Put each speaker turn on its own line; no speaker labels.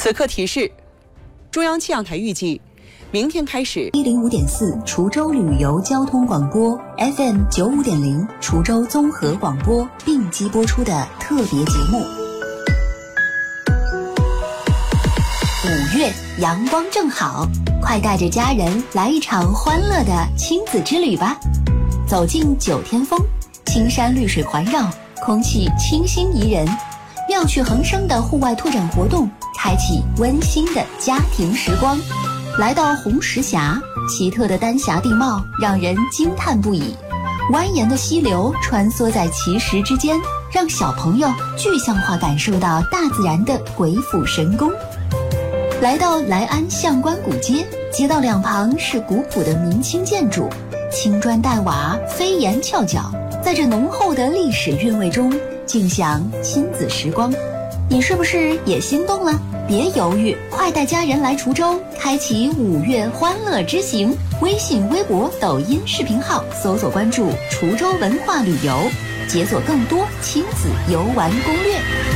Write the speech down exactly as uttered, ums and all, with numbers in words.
此刻提示：中央气象台预计，明天开始
一零五点四滁州旅游交通广播 F M 九五点零滁州综合广播并机播出的特别节目。五月阳光正好，快带着家人来一场欢乐的亲子之旅吧！走进九天峰，青山绿水环绕，空气清新宜人，妙趣横生的户外拓展活动，开启温馨的家庭时光。来到红石峡，奇特的丹霞地貌让人惊叹不已，蜿蜒的溪流穿梭在奇石之间，让小朋友具象化感受到大自然的鬼斧神工。来到来安象关古街，街道两旁是古朴的明清建筑，青砖黛瓦，飞檐翘角，在这浓厚的历史韵味中尽享亲子时光。你是不是也心动了？别犹豫，快带家人来滁州，开启五月欢乐之行。微信、微博、抖音视频号搜索关注滁州文化旅游，解锁更多亲子游玩攻略。